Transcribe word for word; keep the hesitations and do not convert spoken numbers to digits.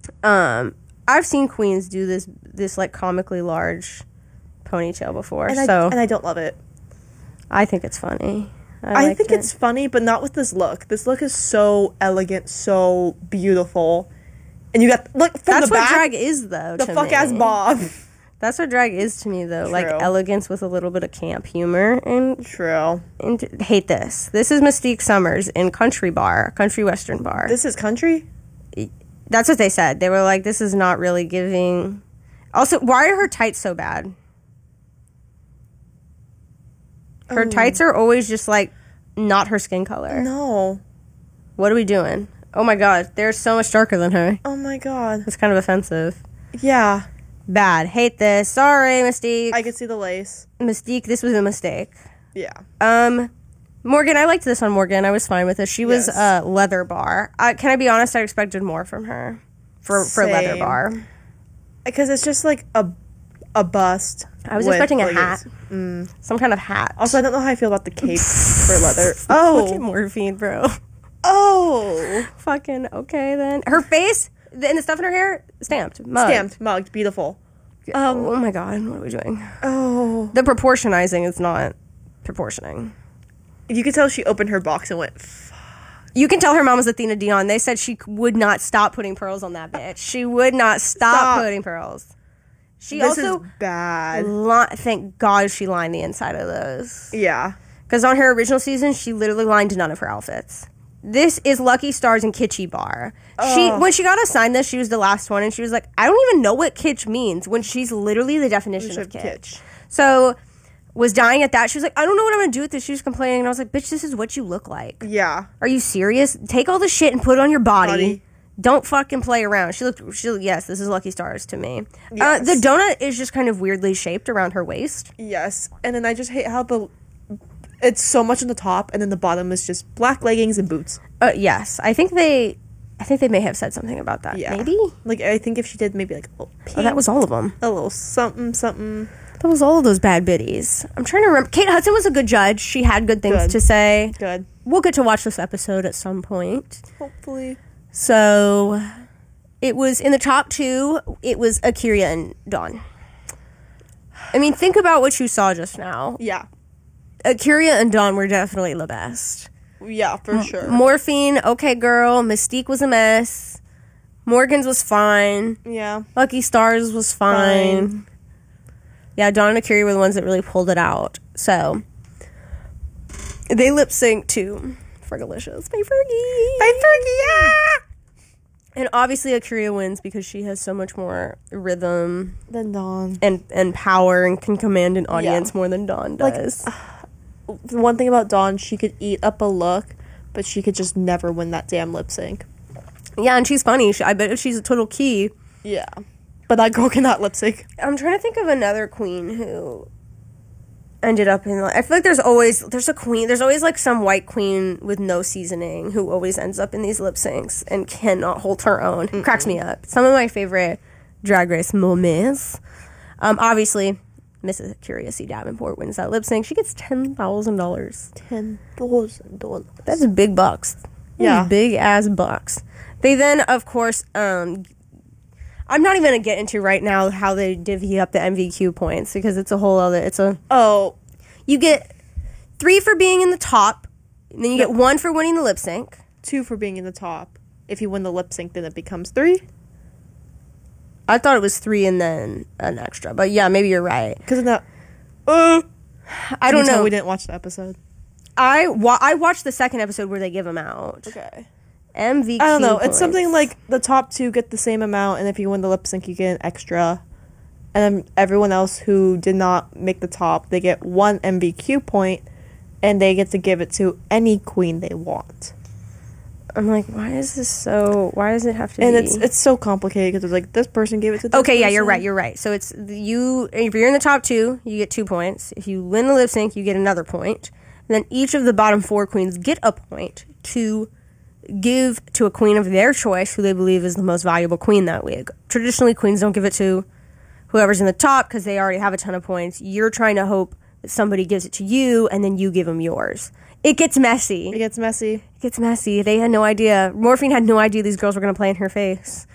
Um, I've seen queens do this, this like comically large ponytail before, and so I, and I don't love it. I think it's funny. I, I think it. it's funny, but not with this look. This look is so elegant, so beautiful, and you got look from That's the what back, drag is, though. the to fuck me. ass bob. That's what drag is to me, though. True. Like elegance with a little bit of camp humor. And, True. and hate this. This is Mystique Summers in Country Bar, Country Western Bar. This is country? That's what they said. They were like, this is not really giving. Also, why are her tights so bad? Her Oh. tights are always just like not her skin color. No. What are we doing? Oh my god, they're so much darker than her. Oh my god. It's kind of offensive. Yeah. Bad. Hate this. Sorry, Mystique. I could see the lace. Mystique, this was a mistake. Yeah. Um, Morgan, I liked this on Morgan. I was fine with this. She was Yes. uh, leather bar. Uh, can I be honest? I expected more from her for for leather Same. bar. Because it's just like a a bust. I was with expecting a leggings. hat, Mm. some kind of hat. Also, I don't know how I feel about the cape for leather. Look at Oh. morphine, bro. Oh. Fucking okay then. Her face the- and the stuff in her hair stamped, mugged. Stamped, mugged, beautiful. Um, oh my god, what are we doing? Oh. The proportionizing is not proportioning. You could tell she opened her box and went, F- You can tell her mom was Athena Dion. They said she would not stop putting pearls on that bitch. She would not stop, Stop. putting pearls. She this also is bad. li- thank God she lined the inside of those. Yeah. Because on her original season, she literally lined none of her outfits. This is Lucky Stars and Kitschy Bar. She Ugh. when she got assigned this, she was the last one, and she was like, I don't even know what kitsch means when she's literally the definition of kitsch. Kitsch. So was dying at that. She was like, I don't know what I'm gonna do with this. She was complaining, and I was like, bitch, this is what you look like. Yeah. Are you serious? Take all the shit and put it on your body. Body. Don't fucking play around. She looked. She yes, this is Lucky Stars to me. Yes. Uh, the donut is just kind of weirdly shaped around her waist. Yes. And then I just hate how the it's so much on the top and then the bottom is just black leggings and boots. Uh, yes, I think they. I think they may have said something about that. Yeah. Maybe. Like I think if she did maybe like a little pink, Oh, that was all of them. a little something something. That was all of those bad biddies. I'm trying to remember. Kate Hudson was a good judge. She had good things Good. to say. Good. We'll get to watch this episode at some point. Hopefully. So, it was in the top two. It was Akira and Dawn. I mean, think about what you saw just now. Yeah. Akira and Dawn were definitely the best. Yeah, for sure. Morphine, okay girl. Mystique was a mess. Morgan's was fine. Yeah. Lucky Stars was fine. Fine. Yeah, Dawn and Akira were the ones that really pulled it out. So, they lip sync to Fergalicious by Fergie. By Fergie, yeah! And obviously Akira wins because she has so much more rhythm Then Dawn. and, and power and can command an audience Yeah. more than Dawn Like, does. The one thing about Dawn, she could eat up a look, but she could just never win that damn lip sync. Yeah, and she's funny. She, I bet if she's a total key. Yeah. But that girl cannot lip sync. I'm trying to think of another queen who ended up in, like, I feel like there's always, there's a queen, there's always like some white queen with no seasoning who always ends up in these lip syncs and cannot hold her own. It cracks me up. Some of my favorite Drag Race moments. Um, obviously, Missus Curious C. Davenport wins that lip sync. She gets ten thousand dollars. Ten thousand dollars. That's big bucks. Yeah. Big ass bucks. They then, of course, um, I'm not even going to get into right now how they divvy up the M V Q points because it's a whole other, it's a, Oh. you get three for being in the top, and then you get one for winning the lip sync. Two for being in the top. If you win the lip sync, then it becomes three. I thought it was three and then an extra, but yeah, maybe you're right. Because in that... Uh, I don't know. We didn't watch the episode. I, wa- I watched the second episode where they give them out. Okay. M V Q I don't know. points. It's something like the top two get the same amount, and if you win the lip sync, you get an extra. And then everyone else who did not make the top, they get one M V Q point, and they get to give it to any queen they want. I'm like, why is this so, why does it have to And be? it's it's so complicated because it's like this person gave it to this Okay, yeah, you're person. right, you're right. So it's you, if you're in the top two, you get two points. If you win the lip sync, you get another point. And then each of the bottom four queens get a point to give to a queen of their choice who they believe is the most valuable queen that week. Traditionally, queens don't give it to whoever's in the top because they already have a ton of points. You're trying to hope that somebody gives it to you and then you give them yours. It gets messy. It gets messy. It gets messy. They had no idea. Morphine had no idea these girls were going to play in her face.